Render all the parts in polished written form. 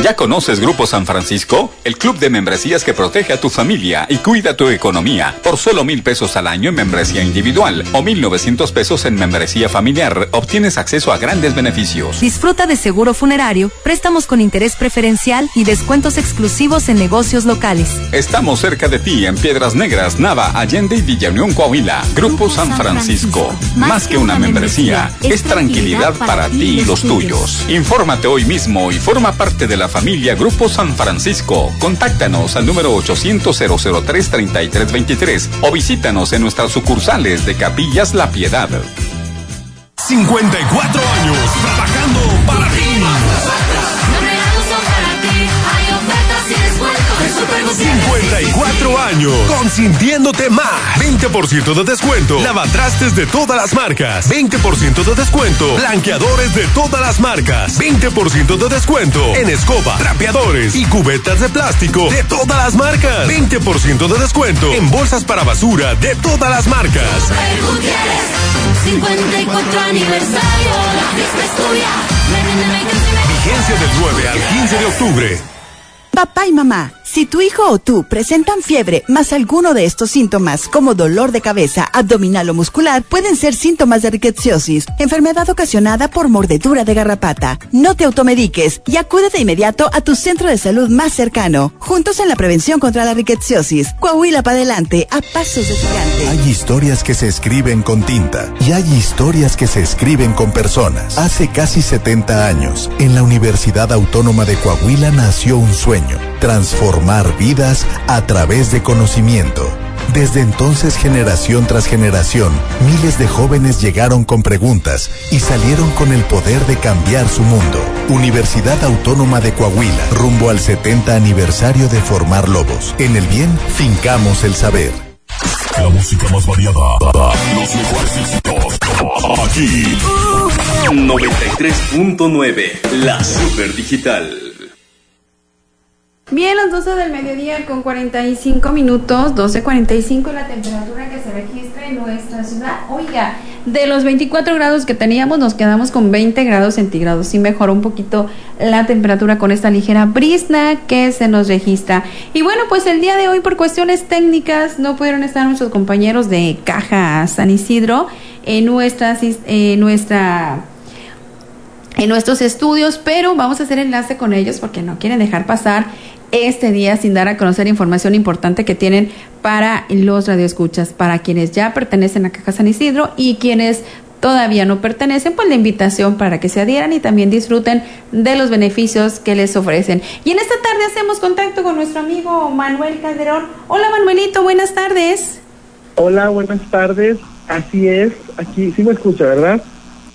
¿Ya conoces Grupo San Francisco? El club de membresías que protege a tu familia y cuida tu economía. Por solo 1,000 pesos al año en membresía individual o 1,900 pesos en membresía familiar, obtienes acceso a grandes beneficios. Disfruta de seguro funerario, préstamos con interés preferencial y descuentos exclusivos en negocios locales. Estamos cerca de ti en Piedras Negras, Nava, Allende y Villa Unión, Coahuila. Grupo San Francisco. Más que una membresía, es tranquilidad para ti y los tuyos. Infórmate hoy mismo y forma parte de la familia Grupo San Francisco. Contáctanos al número 800-003-3323 o visítanos en nuestras sucursales de Capillas La Piedad. 54 años trabajando para ti. 54 años consintiéndote más. 20% de descuento. Lavatrastes de todas las marcas. 20% de descuento. Blanqueadores de todas las marcas. 20% de descuento en escoba, trapeadores y cubetas de plástico de todas las marcas. 20% de descuento en bolsas para basura de todas las marcas. 54 aniversario. La fiesta es tuya. Vigencia del 9 al 15 de octubre. Papá y mamá, si tu hijo o tú presentan fiebre más alguno de estos síntomas, como dolor de cabeza, abdominal o muscular, pueden ser síntomas de rickettsiosis, enfermedad ocasionada por mordedura de garrapata. No te automediques y acude de inmediato a tu centro de salud más cercano. Juntos en la prevención contra la rickettsiosis. Coahuila para adelante, a pasos de gigante. Hay historias que se escriben con tinta y hay historias que se escriben con personas. Hace casi 70 años, en la Universidad Autónoma de Coahuila nació un sueño: transformar vidas a través de conocimiento. Desde entonces, generación tras generación, miles de jóvenes llegaron con preguntas y salieron con el poder de cambiar su mundo. Universidad Autónoma de Coahuila, rumbo al 70 aniversario de formar lobos. En el bien, fincamos el saber. La música más variada, los mejores éxitos, aquí. 93.9, la Super Digital. Bien, las 12 del mediodía con 45 minutos, 12:45 la temperatura que se registra en nuestra ciudad. Oiga, de los 24 grados que teníamos nos quedamos con 20 grados centígrados. Sí mejoró un poquito la temperatura con esta ligera brisna que se nos registra. Y bueno, pues el día de hoy por cuestiones técnicas no pudieron estar nuestros compañeros de Caja San Isidro en nuestros estudios, pero vamos a hacer enlace con ellos porque no quieren dejar pasar este día sin dar a conocer información importante que tienen para los radioescuchas, para quienes ya pertenecen a Caja San Isidro y quienes todavía no pertenecen, pues la invitación para que se adhieran y también disfruten de los beneficios que les ofrecen. Y en esta tarde hacemos contacto con nuestro amigo Manuel Calderón. Hola Manuelito, buenas tardes. Hola, buenas tardes. Así es, aquí sí me escucha, ¿verdad?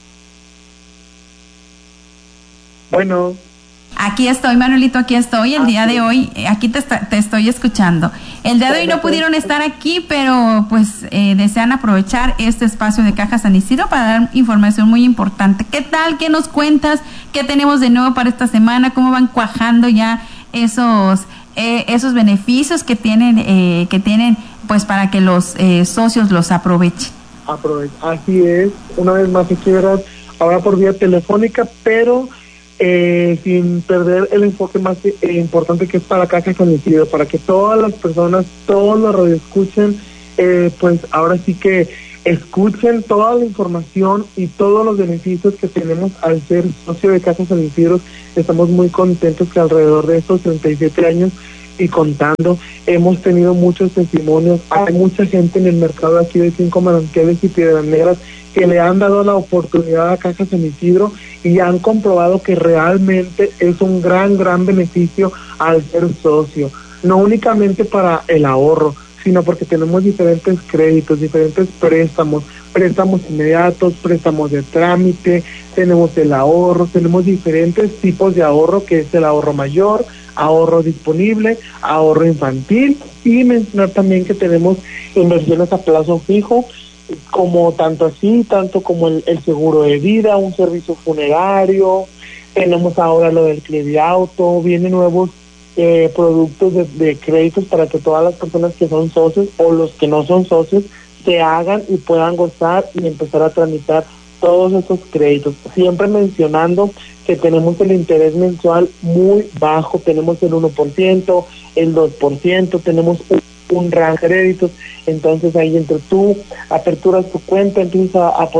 Bueno. Aquí estoy, Manuelito, aquí estoy. El día de hoy, aquí te estoy escuchando. El día de hoy no pudieron estar aquí, pero pues desean aprovechar este espacio de Caja San Isidro para dar información muy importante. ¿Qué tal? ¿Qué nos cuentas? ¿Qué tenemos de nuevo para esta semana? ¿Cómo van cuajando ya esos beneficios que tienen pues para que los socios los aprovechen? Así es, una vez más aquí, ¿verdad? Ahora por vía telefónica, pero sin perder el enfoque más importante que es para Caja San Isidro, para que todas las personas, todos los radioescuchen, pues ahora sí que escuchen toda la información y todos los beneficios que tenemos al ser socio de Caja San Isidro. Estamos muy contentos que alrededor de estos 37 años y contando, hemos tenido muchos testimonios. Hay mucha gente en el mercado aquí de Cinco Manantiales y Piedras Negras que le han dado la oportunidad a Caja San Isidro y han comprobado que realmente es un gran beneficio al ser socio, no únicamente para el ahorro, sino porque tenemos diferentes créditos, diferentes préstamos inmediatos, préstamos de trámite, tenemos el ahorro, tenemos diferentes tipos de ahorro, que es el ahorro mayor, ahorro disponible, ahorro infantil, y mencionar también que tenemos inversiones a plazo fijo, como tanto como el seguro de vida, un servicio funerario, tenemos ahora lo del crediauto, vienen nuevos productos de créditos para que todas las personas que son socios o los que no son socios se hagan y puedan gozar y empezar a tramitar todos esos créditos, siempre mencionando que tenemos el interés mensual muy bajo, tenemos el 1%, el 2%, tenemos un rango de créditos. Entonces ahí entre tú aperturas tu cuenta, empiezas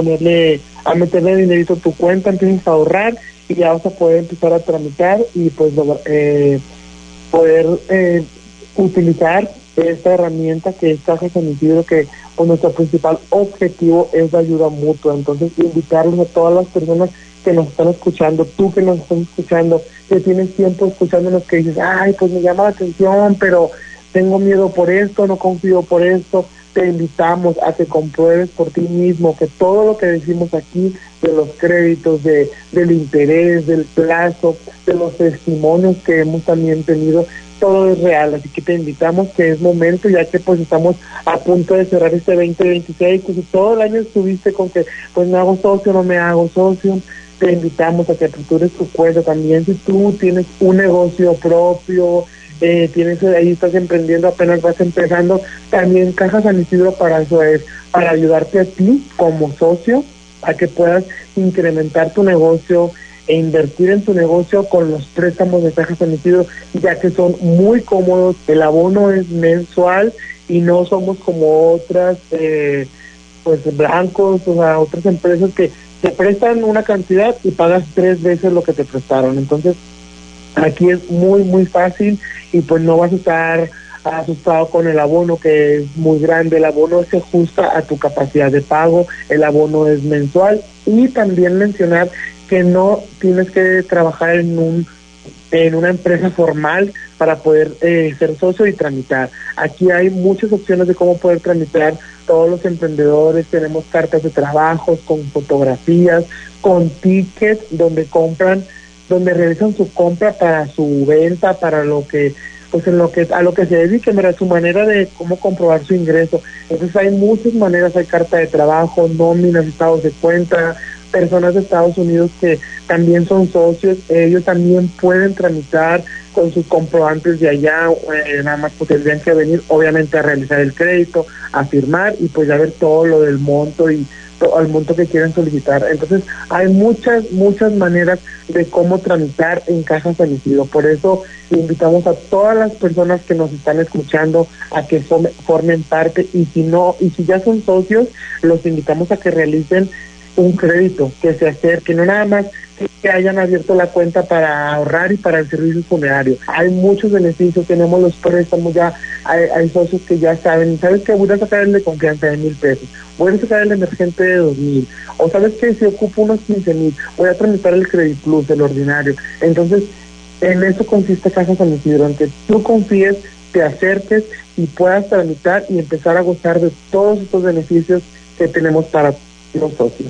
a meterle dinerito a tu cuenta, empiezas a ahorrar y ya vas a poder empezar a tramitar y pues poder utilizar esta herramienta que es Caja San Isidro, que pues nuestro principal objetivo es la ayuda mutua. Entonces invitarlos a todas las personas que nos están escuchando, tú que nos estás escuchando, que tienes tiempo escuchándonos, que dices, ay, pues me llama la atención, pero tengo miedo por esto, no confío por esto. Te invitamos a que compruebes por ti mismo que todo lo que decimos aquí de los créditos, del interés, del plazo, de los testimonios que hemos también tenido, todo es real. Así que te invitamos, que es momento, ya que pues estamos a punto de cerrar este 2026, pues si todo el año estuviste con que pues me hago socio, no me hago socio, te invitamos a que apertures tu cuenta también. Si tú tienes un negocio propio, ahí estás emprendiendo, apenas vas empezando, también Caja San Isidro para eso es, para ayudarte a ti como socio a que puedas incrementar tu negocio e invertir en tu negocio con los préstamos de Caja San Isidro, ya que son muy cómodos. El abono es mensual y no somos como otras pues bancos, o sea, otras empresas que te prestan una cantidad y pagas 3 veces lo que te prestaron. Entonces aquí es muy muy fácil y pues no vas a estar asustado con el abono, que es muy grande. El abono se ajusta a tu capacidad de pago, el abono es mensual. Y también mencionar que no tienes que trabajar en una empresa formal para poder ser socio y tramitar. Aquí hay muchas opciones de cómo poder tramitar. Todos los emprendedores tenemos cartas de trabajos con fotografías, con tickets donde realizan su compra para su venta, para lo que pues a lo que se dediquen, ¿verdad? Su manera de cómo comprobar su ingreso. Entonces hay muchas maneras, hay carta de trabajo, nóminas, estados de cuenta, personas de Estados Unidos que también son socios, ellos también pueden tramitar con sus comprobantes de allá, nada más pues tendrían que venir obviamente a realizar el crédito, a firmar y pues ya ver todo lo del monto y al monto que quieren solicitar. Entonces hay muchas maneras de cómo tramitar en Caja San Isidro. Por eso invitamos a todas las personas que nos están escuchando a que formen parte, y si ya son socios, los invitamos a que realicen un crédito, que se acerquen, no nada más que hayan abierto la cuenta para ahorrar y para el servicio funerario. Hay muchos beneficios, tenemos los préstamos, ya hay socios que ya saben, ¿sabes qué? Voy a sacar el de confianza de 1,000 pesos, voy a sacar el emergente de 2,000, o ¿sabes qué? Si ocupo unos 15,000, voy a tramitar el Credit Plus, el ordinario. Entonces, en eso consiste Caja San Isidro, en que tú confíes, te acerques y puedas tramitar y empezar a gozar de todos estos beneficios que tenemos para los socios.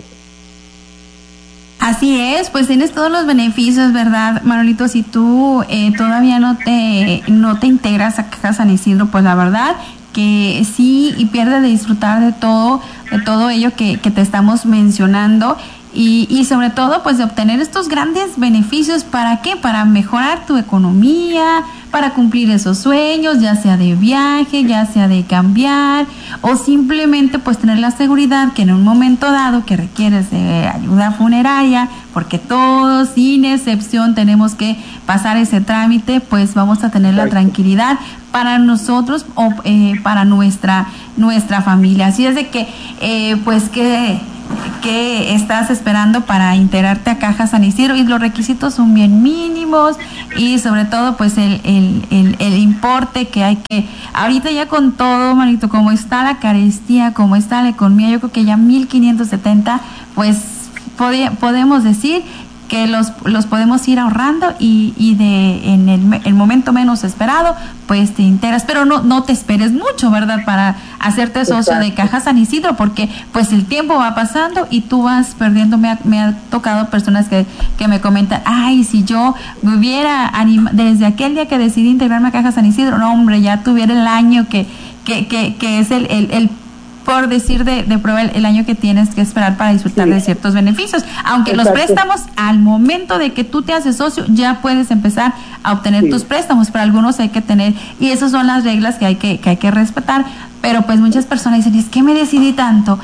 Así es, pues tienes todos los beneficios, ¿verdad, Manolito? Si tú todavía no te integras a Caja San Isidro, pues la verdad que sí, y pierdes de disfrutar de todo ello que te estamos mencionando. Y sobre todo pues de obtener estos grandes beneficios. ¿Para qué? Para mejorar tu economía, para cumplir esos sueños, ya sea de viaje, ya sea de cambiar, o simplemente pues tener la seguridad que en un momento dado que requieres de ayuda funeraria, porque todos sin excepción tenemos que pasar ese trámite, pues vamos a tener la tranquilidad para nosotros o para nuestra familia. Así es de que pues que estás esperando para integrarte a Caja San Isidro, y los requisitos son bien mínimos, y sobre todo pues el importe que hay que, ahorita ya con todo, manito, como está la carestía, como está la economía, yo creo que ya 1,570, pues podemos decir que los podemos ir ahorrando y en el momento menos esperado pues te integras, pero no te esperes mucho, ¿verdad? Para hacerte socio de Caja San Isidro, porque pues el tiempo va pasando y tú vas perdiendo. Me ha tocado personas que me comentan, ay, si yo me hubiera desde aquel día que decidí integrarme a Caja San Isidro, no hombre, ya tuviera el año que es el por decir de prueba el año que tienes que esperar para disfrutar de ciertos beneficios. Aunque los préstamos, al momento de que tú te haces socio, ya puedes empezar a obtener tus préstamos, pero algunos hay que tener, y esas son las reglas que hay que respetar. Pero pues muchas personas dicen, es que me decidí tanto,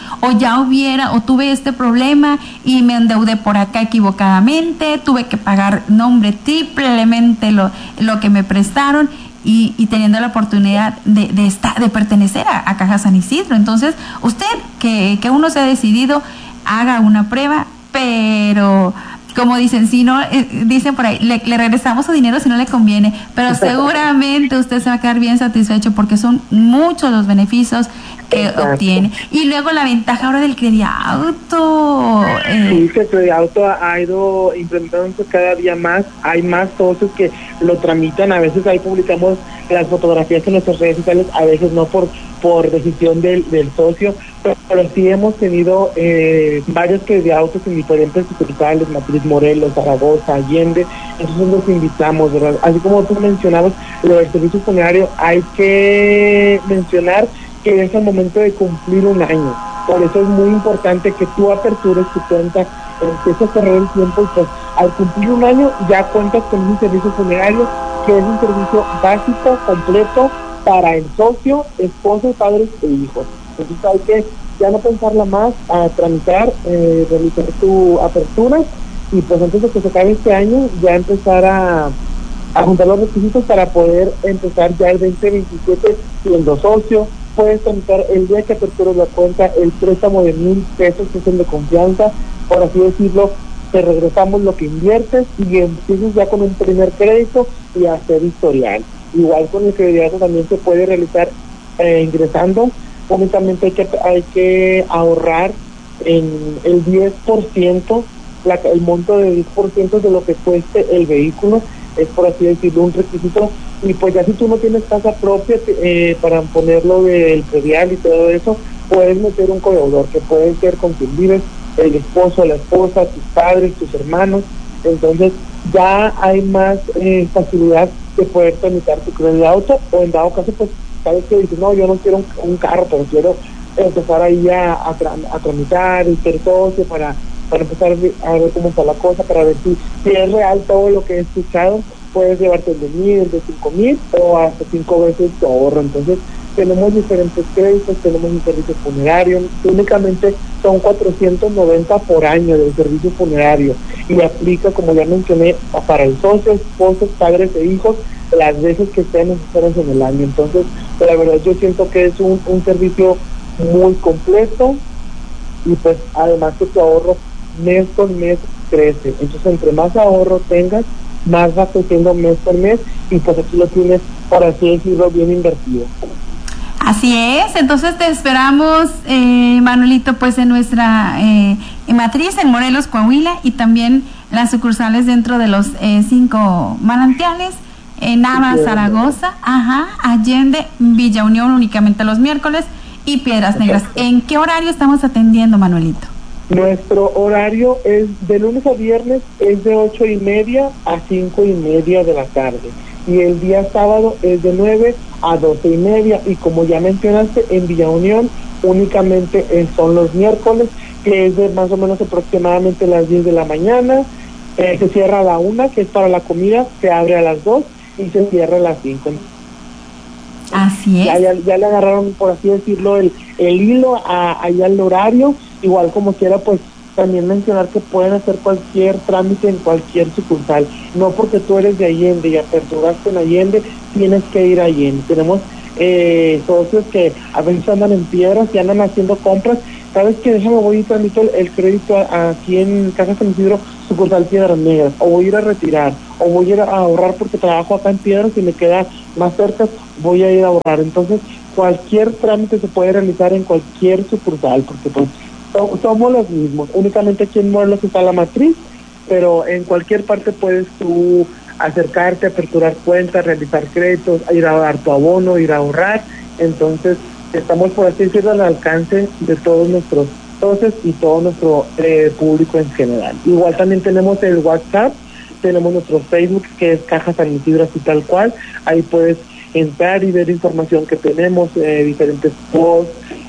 o tuve este problema y me endeudé por acá equivocadamente, tuve que pagar triplemente lo que me prestaron, y teniendo la oportunidad de pertenecer a Caja San Isidro. Entonces, usted que uno se ha decidido, haga una prueba, pero como dicen, si no, dicen por ahí, le regresamos su dinero si no le conviene, pero seguramente usted se va a quedar bien satisfecho porque son muchos los beneficios que obtiene. Y luego la ventaja ahora del Crediauto. Sí, que el Crediauto ha ido implementándose cada día más, hay más socios que lo tramitan, a veces ahí publicamos las fotografías en nuestras redes sociales, a veces no por decisión del socio, pero sí hemos tenido varios Crediautos en diferentes sucursales, Matriz, Morelos, Zaragoza, Allende. Entonces los invitamos, ¿verdad? Así como tú mencionabas lo del servicio funerario, hay que mencionar que es el momento de cumplir un año. Por eso es muy importante que tú apertures tu cuenta, empieces a correr el tiempo, y pues al cumplir un año ya cuentas con un servicio funerario que es un servicio básico, completo, para el socio, esposo, padres e hijos. Entonces hay que ya no pensarla más, a tramitar, realizar tu apertura, y pues antes de que se acabe este año ya empezar a juntar los requisitos para poder empezar ya el 2027 siendo socio. Puedes tramitar el día que apertures la cuenta el préstamo de 1,000 pesos, que es el de confianza, por así decirlo. Te regresamos lo que inviertes y empiezas ya con un primer crédito y hacer historial. Igual con el Crediauto también se puede realizar ingresando. Únicamente hay que ahorrar en el 10%, el monto de 10% de lo que cueste el vehículo, es por así decirlo un requisito. Y pues ya si tú no tienes casa propia para ponerlo del predial y todo eso, puedes meter un codeudor, que puede ser con quien vives, el esposo, la esposa, tus padres, tus hermanos. Entonces ya hay más facilidad de poder tramitar tu Crediauto, o en dado caso pues sabes que dices, no, yo no quiero un carro, pero quiero empezar ahí a tramitar y ser socio para empezar a ver cómo está la cosa, para ver si es real todo lo que he escuchado. Puedes llevarte el de 1,000, el de 5,000 o hasta 5 veces tu ahorro. Entonces tenemos diferentes créditos, tenemos un servicio funerario, únicamente son 490 por año del servicio funerario, y aplica, como ya mencioné, para el socio, esposos, padres e hijos, las veces que sean necesarias en el año. Entonces, la verdad yo siento que es un servicio muy completo, y pues además que tu ahorro mes con mes crece. Entonces, entre más ahorro tengas, más va creciendo mes por mes, y pues aquí lo tienes, por así decirlo, bien invertido. Así es. Entonces te esperamos, Manuelito, pues en nuestra matriz en Morelos, Coahuila, y también las sucursales dentro de los 5 manantiales, Nava, Zaragoza, Allende, Villa Unión únicamente los miércoles, y Piedras Negras. ¿En qué horario estamos atendiendo, Manuelito? Nuestro horario es de lunes a viernes, es de 8:30 a 5:30 de la tarde, y el día sábado es de 9 a 12:30, y como ya mencionaste, en Villa Unión únicamente son los miércoles, que es de más o menos aproximadamente las 10 de la mañana, se cierra a la 1, que es para la comida, se abre a las 2 y se cierra a las 5. Así es. Ya le agarraron, por así decirlo, el hilo allá al horario. Igual como quiera, pues también mencionar que pueden hacer cualquier trámite en cualquier sucursal. No porque tú eres de Allende y aperturaste en Allende, tienes que ir a Allende. Tenemos socios que a veces andan en Piedras y andan haciendo compras. ¿Sabes qué? Déjame, voy y tramito el crédito aquí en Caja San Isidro, sucursal Piedras Negras, o voy a ir a retirar, o voy a ir a ahorrar porque trabajo acá en Piedras y me queda más cerca, voy a ir a ahorrar. Entonces, cualquier trámite se puede realizar en cualquier sucursal, porque pues somos los mismos. Únicamente aquí en Morelos está la matriz, pero en cualquier parte puedes tú acercarte, aperturar cuentas, realizar créditos, ir a dar tu abono, ir a ahorrar. Entonces estamos, por así decirlo, al alcance de todos nuestros socios y todo nuestro público en general. Igual también tenemos el WhatsApp, tenemos nuestro Facebook, que es Caja San Isidro, así tal cual. Ahí puedes entrar y ver información que tenemos, diferentes posts,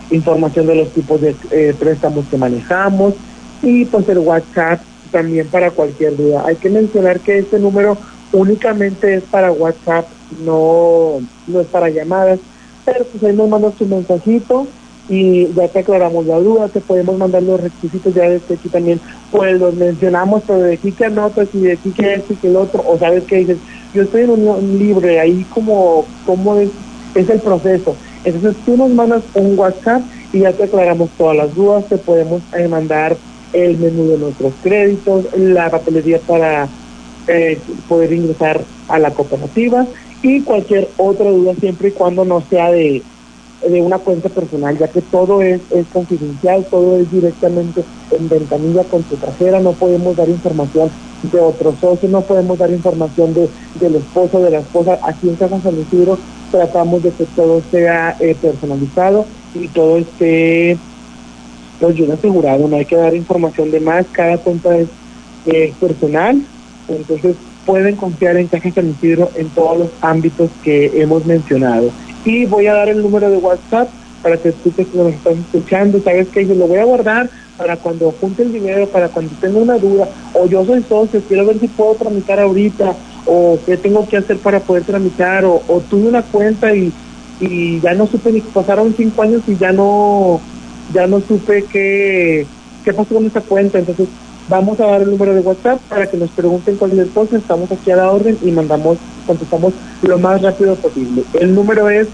información de los tipos de préstamos que manejamos, y pues el WhatsApp también para cualquier duda. Hay que mencionar que este número únicamente es para WhatsApp, no es para llamadas, pero pues ahí nos mandas tu mensajito y ya te aclaramos la duda, te podemos mandar los requisitos, ya desde aquí también pues los mencionamos, pero de aquí que anotas y de aquí que esto y que el otro, o sabes que dices, yo estoy en unión libre, ahí como es el proceso. Entonces tú nos mandas un WhatsApp y ya te aclaramos todas las dudas, te podemos mandar el menú de nuestros créditos, la papelería para poder ingresar a la cooperativa y cualquier otra duda, siempre y cuando no sea de una cuenta personal, ya que todo es confidencial, todo es directamente en ventanilla con tu cajera, no podemos dar información de otros socios, no podemos dar información del esposo, de la esposa. Aquí en Caja San Isidro tratamos de que todo sea personalizado y todo esté pues bien asegurado, no hay que dar información de más, cada cuenta es personal, entonces pueden confiar en Caja San Isidro en todos los ámbitos que hemos mencionado. Y voy a dar el número de WhatsApp para que tú que nos estás escuchando, sabes que yo lo voy a guardar para cuando junte el dinero, para cuando tenga una duda, o yo soy socio, quiero ver si puedo tramitar ahorita, o qué tengo que hacer para poder tramitar, o tuve una cuenta y ya no supe, ni pasaron 5 años y ya no supe qué pasó con esa cuenta. Entonces vamos a dar el número de WhatsApp para que nos pregunten cualquier cosa, estamos aquí a la orden y contestamos lo más rápido posible. El número es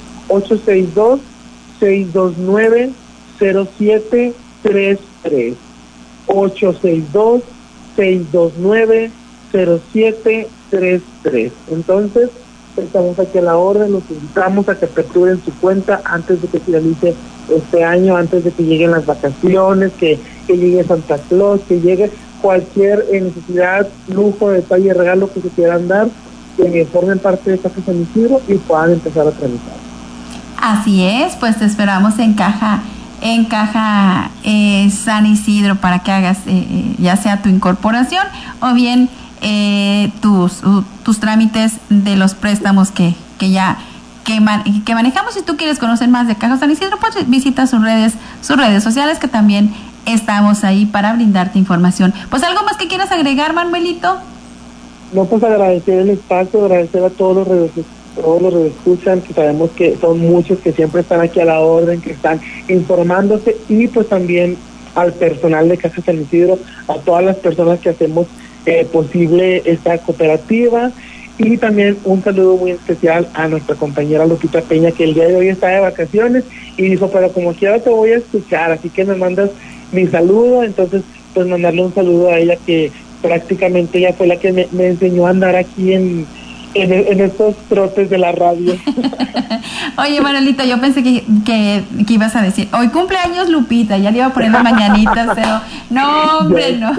862-629-0733. 862-629-0733. Entonces, estamos aquí a la orden, los invitamos a que aperturen su cuenta antes de que finalice este año, antes de que lleguen las vacaciones, que llegue Santa Claus, que llegue cualquier necesidad, lujo, detalle, regalo que se quieran dar, que formen parte de Caja San Isidro y puedan empezar a tramitar. Así es, pues te esperamos en Caja San Isidro para que hagas ya sea tu incorporación o bien tus trámites de los préstamos que manejamos. Si tú quieres conocer más de Caja San Isidro, pues visita sus redes sociales, que también estamos ahí para brindarte información. Pues algo más que quieras agregar, Manuelito. No, pues agradecer el espacio, agradecer a todos los redescuchan, que sabemos que son muchos que siempre están aquí a la orden, que están informándose, y pues también al personal de Caja San Isidro, a todas las personas que hacemos posible esta cooperativa, y también un saludo muy especial a nuestra compañera Lupita Peña, que el día de hoy está de vacaciones y dijo, pero como quiera te voy a escuchar, así que me mandas mi saludo. Entonces pues mandarle un saludo a ella, que prácticamente ella fue la que me enseñó a andar aquí en estos trotes de la radio. Oye, Manuelito, yo pensé que ibas a decir, hoy cumpleaños Lupita, ya le iba a poner las mañanitas, pero no, hombre, no.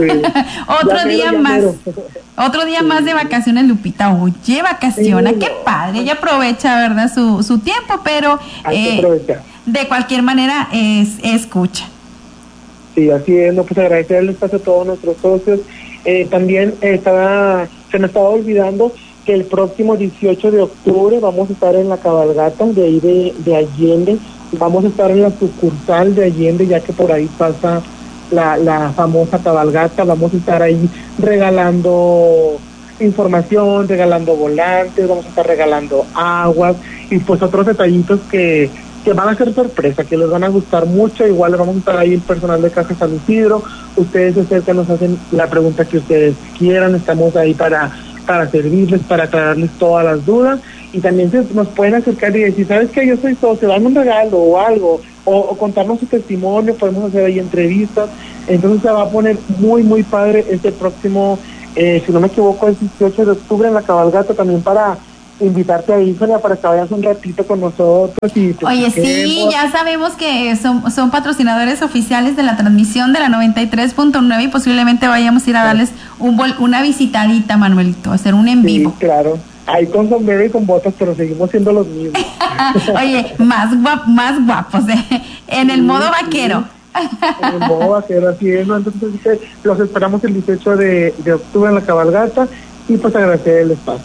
Otro día más de vacaciones, Lupita. Oye, vacaciona, qué padre, ella aprovecha, ¿verdad? Su tiempo, pero de cualquier manera escucha. Sí, así es. No, pues agradecer el espacio a todos nuestros socios. También se me estaba olvidando que el próximo 18 de octubre vamos a estar en la cabalgata de ahí de Allende. Vamos a estar en la sucursal de Allende, ya que por ahí pasa la famosa cabalgata. Vamos a estar ahí regalando información, regalando volantes, vamos a estar regalando aguas y pues otros detallitos que van a ser sorpresa, que les van a gustar mucho. Igual vamos a estar ahí el personal de Caja San Isidro. Ustedes se acercan, nos hacen la pregunta que ustedes quieran. Estamos ahí para servirles, para aclararles todas las dudas, y también nos pueden acercar y decir, ¿sabes qué? Yo soy socio, dame un regalo o algo, o contarnos su testimonio, podemos hacer ahí entrevistas. Entonces se va a poner muy, muy padre este próximo, si no me equivoco, el 18 de octubre en la cabalgata, también para invitarte ahí, Sonia, para que vayas un ratito con nosotros. Oye, sí, ya sabemos que son patrocinadores oficiales de la transmisión de la 93.9 y posiblemente vayamos a ir a darles una visitadita, Manuelito, a hacer un en vivo. Sí, claro. Ahí con sombrero y con botas, pero seguimos siendo los mismos. Oye, más guapos, en el modo vaquero. En el modo vaquero, así es, ¿no? Entonces los esperamos el 18 de octubre en la cabalgata, y pues agradecer el espacio.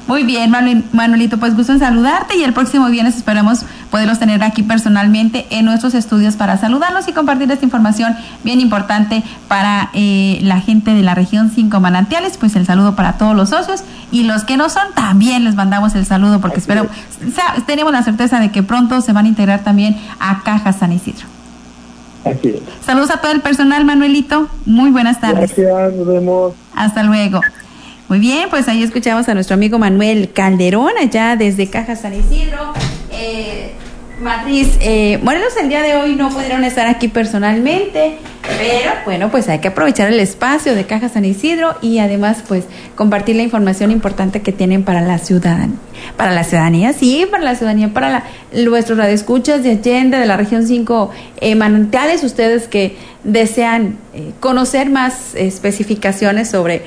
Muy bien, Manuelito, pues gusto en saludarte y el próximo viernes esperamos poderlos tener aquí personalmente en nuestros estudios para saludarlos y compartir esta información bien importante para la gente de la región 5 Manantiales. Pues el saludo para todos los socios y los que no son, también les mandamos el saludo porque tenemos la certeza de que pronto se van a integrar también a Caja San Isidro. Así es. Saludos a todo el personal, Manuelito. Muy buenas tardes. Gracias, nos vemos. Hasta luego. Muy bien, pues ahí escuchamos a nuestro amigo Manuel Calderón, allá desde Caja San Isidro. Matriz, Morelos el día de hoy no pudieron estar aquí personalmente, pero bueno, pues hay que aprovechar el espacio de Caja San Isidro y además pues compartir la información importante que tienen para la ciudadanía. Para la ciudadanía, para nuestros radioescuchas de Allende, de la región 5 Manantiales, ustedes que desean conocer más especificaciones sobre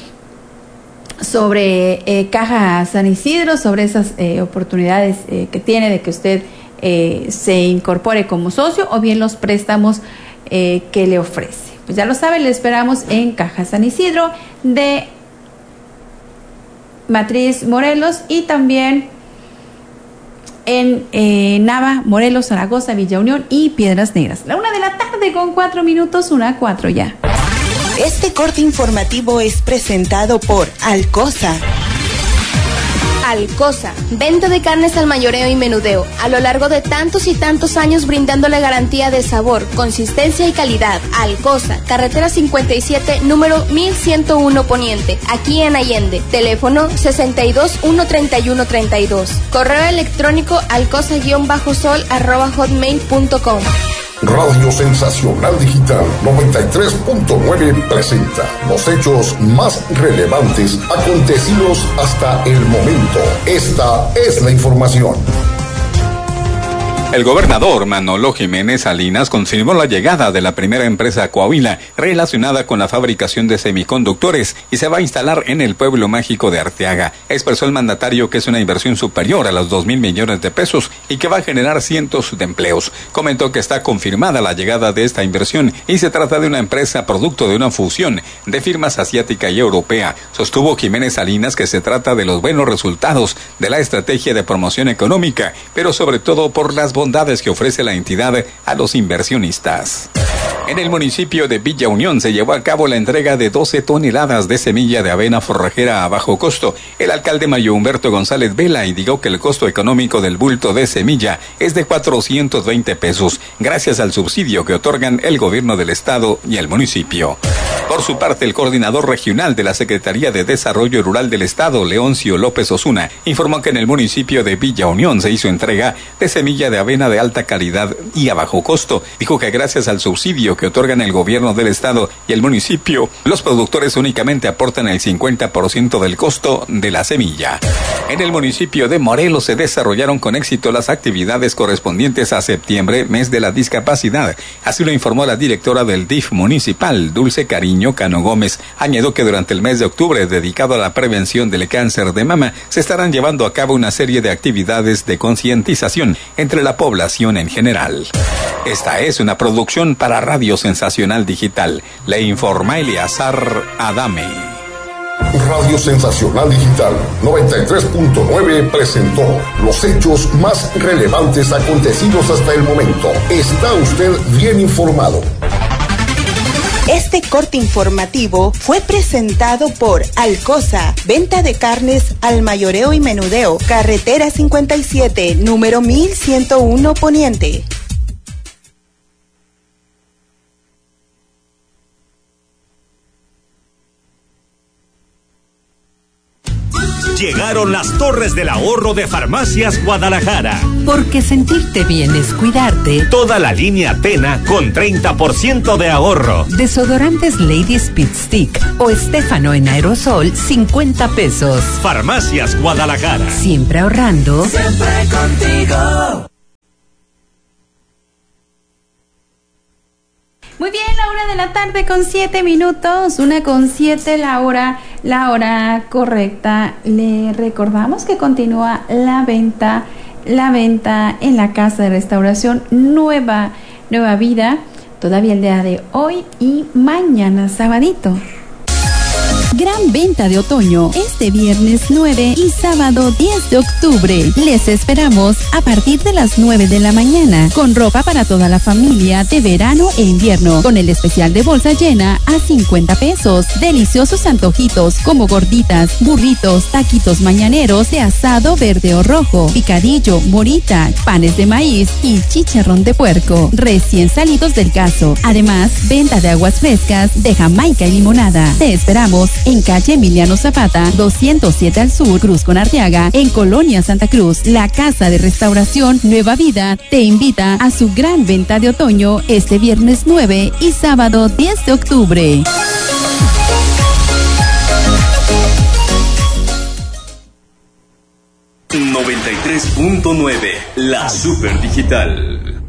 Caja San Isidro, sobre esas oportunidades que tiene de que usted se incorpore como socio o bien los préstamos que le ofrece. Pues ya lo saben, le esperamos en Caja San Isidro de Matriz, Morelos, y también en Nava, Morelos, Zaragoza, Villa Unión y Piedras Negras. 1:00 con 4 minutos, 1:04 ya. Este corte informativo es presentado por Alcosa. Alcosa, venta de carnes al mayoreo y menudeo, a lo largo de tantos y tantos años brindándole garantía de sabor, consistencia y calidad. Alcosa, carretera 57, número 1101 Poniente, aquí en Allende. Teléfono 62-131-32. Correo electrónico alcosa_sol@hotmail.com. Radio Sensacional Digital 93.9 presenta los hechos más relevantes acontecidos hasta el momento. Esta es la información. El gobernador Manolo Jiménez Salinas confirmó la llegada de la primera empresa a Coahuila relacionada con la fabricación de semiconductores y se va a instalar en el pueblo mágico de Arteaga. Expresó el mandatario que es una inversión superior a los 2,000 millones de pesos y que va a generar cientos de empleos. Comentó que está confirmada la llegada de esta inversión y se trata de una empresa producto de una fusión de firmas asiática y europea. Sostuvo Jiménez Salinas que se trata de los buenos resultados de la estrategia de promoción económica, pero sobre todo por las bondades que ofrece la entidad a los inversionistas. En el municipio de Villa Unión se llevó a cabo la entrega de 12 toneladas de semilla de avena forrajera a bajo costo. El alcalde Mario Humberto González Vela indicó que el costo económico del bulto de semilla es de 420 pesos, gracias al subsidio que otorgan el gobierno del estado y el municipio. Por su parte, el coordinador regional de la Secretaría de Desarrollo Rural del Estado, Leoncio López Osuna, informó que en el municipio de Villa Unión se hizo entrega de semilla de avena de alta calidad y a bajo costo. Dijo que gracias al subsidio que otorgan el gobierno del estado y el municipio, los productores únicamente aportan el 50% del costo de la semilla. En el municipio de Morelos se desarrollaron con éxito las actividades correspondientes a septiembre, mes de la discapacidad. Así lo informó la directora del DIF municipal, Dulce Cariño Cano Gómez. Añadió que durante el mes de octubre, dedicado a la prevención del cáncer de mama, se estarán llevando a cabo una serie de actividades de concientización entre la población en general. Esta es una producción para Radio Sensacional Digital. Le informa Eleazar Adame. Radio Sensacional Digital 93.9 presentó los hechos más relevantes acontecidos hasta el momento. Está usted bien informado. Este corte informativo fue presentado por Alcosa, venta de carnes al mayoreo y menudeo, carretera 57, número 1101 Poniente. Llegaron las Torres del Ahorro de Farmacias Guadalajara. Porque sentirte bien es cuidarte. Toda la línea Tena con 30% de ahorro. Desodorantes Lady Speed Stick o Estefano en aerosol, 50 pesos. Farmacias Guadalajara. Siempre ahorrando. Siempre contigo. Muy bien, la 1:00 con 7 minutos, 1:07 la hora correcta. Le recordamos que continúa la venta en la casa de restauración Nueva Vida, todavía el día de hoy y mañana sabadito. Gran venta de otoño este viernes 9 y sábado 10 de octubre. Les esperamos a partir de las 9 de la mañana con ropa para toda la familia de verano e invierno con el especial de bolsa llena a 50 pesos. Deliciosos antojitos como gorditas, burritos, taquitos mañaneros de asado verde o rojo, picadillo, morita, panes de maíz y chicharrón de puerco recién salidos del caso. Además, venta de aguas frescas de Jamaica y limonada. Te esperamos en calle Emiliano Zapata, 207 al sur, Cruz con Arteaga, en Colonia Santa Cruz. La Casa de Restauración Nueva Vida te invita a su gran venta de otoño este viernes 9 y sábado 10 de octubre. ...93.9, la Super Digital.